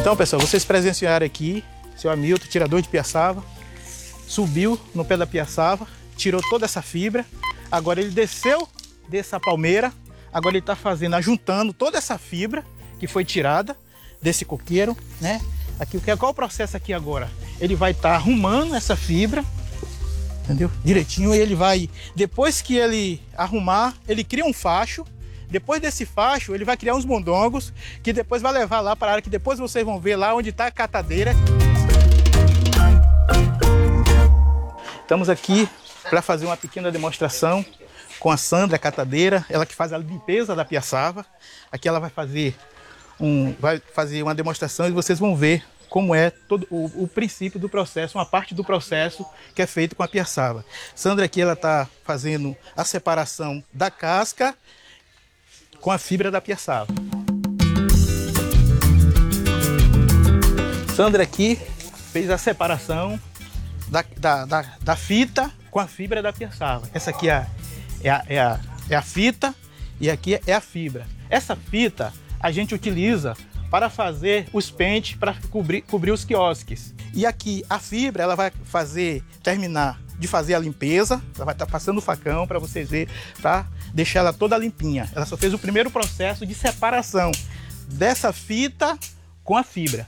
Então, pessoal, vocês presenciaram aqui, seu Hamilton, tirador de piaçava, subiu no pé da piaçava, tirou toda essa fibra, agora ele desceu dessa palmeira, agora ele está fazendo, ajuntando toda essa fibra que foi tirada desse coqueiro, né? Aqui, qual o processo aqui agora? Ele vai estar arrumando essa fibra, entendeu? Direitinho, e ele vai, depois que ele arrumar, ele cria um facho. Depois desse facho, ele vai criar uns mondongos, que depois vai levar lá para a área que depois vocês vão ver lá onde está a catadeira. Estamos aqui para fazer uma pequena demonstração com a Sandra, a catadeira, ela que faz a limpeza da piaçava. Aqui ela vai fazer uma demonstração e vocês vão ver como é todo o princípio do processo, uma parte do processo que é feito com a piaçava. Sandra aqui ela está fazendo a separação da casca com a fibra da piaçava. Sandra aqui fez a separação da fita com a fibra da piaçava. Essa aqui é a fita e aqui é a fibra. Essa fita a gente utiliza para fazer os pentes, para cobrir os quiosques. E aqui a fibra ela vai terminar de fazer a limpeza, ela vai estar passando o facão para vocês verem, para deixar ela toda limpinha. Ela só fez o primeiro processo de separação dessa fita com a fibra.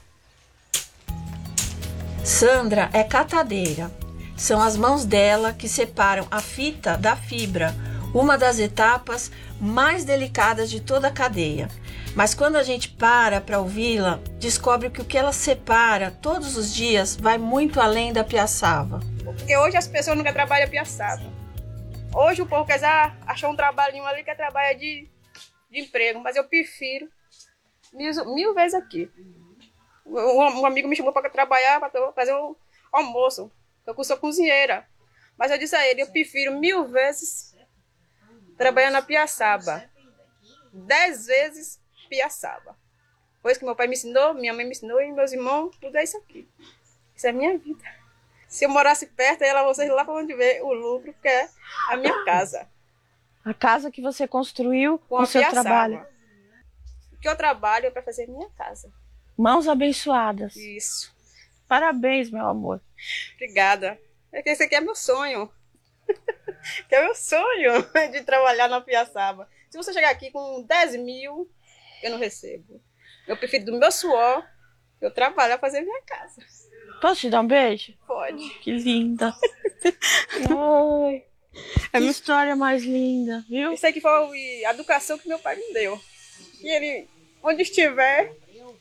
Sandra é catadeira. São as mãos dela que separam a fita da fibra, uma das etapas mais delicadas de toda a cadeia. Mas quando a gente para ouvi-la, descobre que o que ela separa todos os dias vai muito além da piaçava. Porque hoje as pessoas nunca trabalham piaçava. Hoje o povo quer achar um trabalhinho ali que trabalha de emprego, mas eu prefiro mil vezes aqui. Um amigo me chamou para trabalhar, para fazer um almoço. Eu sou cozinheira. Mas eu disse a ele, eu prefiro 1000 vezes trabalhar na piaçava. 10 vezes piaçava. Foi isso que meu pai me ensinou, minha mãe me ensinou e meus irmãos, tudo é isso aqui. Isso é a minha vida. Se eu morasse perto, eu ia lá vocês lá para onde ver o lucro, que é a minha casa. A casa que você construiu com o seu piaçava. trabalho. O que eu trabalho é para fazer minha casa. Mãos abençoadas. Isso. Parabéns, meu amor. Obrigada. Esse aqui é meu sonho. Que é meu sonho de trabalhar na piaçava. Se você chegar aqui com 10 mil, eu não recebo. Eu prefiro do meu suor, eu trabalho a fazer minha casa. Posso te dar um beijo? Pode. Que linda. Ai, que história mais linda, viu? Isso aqui foi a educação que meu pai me deu. E ele, onde ele estiver,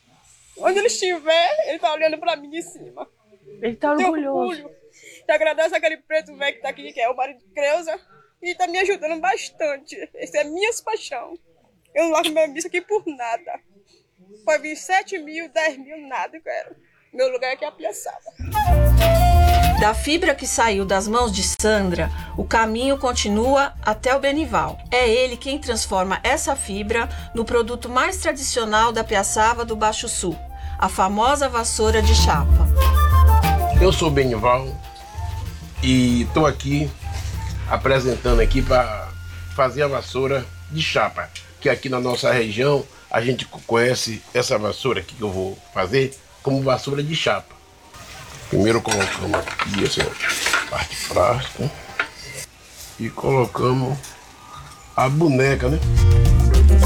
ele tá olhando pra mim de cima. Ele tá orgulhoso. Eu agradeço aquele preto velho que tá aqui, que é o marido de Creuza, e tá me ajudando bastante. Essa é a minha paixão. Eu não largo meu isso aqui por nada. Pode vir 7 mil, 10 mil, nada eu quero. Meu lugar aqui é a piaçava. Da fibra que saiu das mãos de Sandra, o caminho continua até o Benival. É ele quem transforma essa fibra no produto mais tradicional da piaçava do Baixo Sul, a famosa vassoura de chapa. Eu sou o Benival e estou aqui apresentando aqui para fazer a vassoura de chapa, que aqui na nossa região a gente conhece essa vassoura aqui que eu vou fazer como vassoura de chapa. Primeiro colocamos aqui essa parte plástica e colocamos a boneca, né?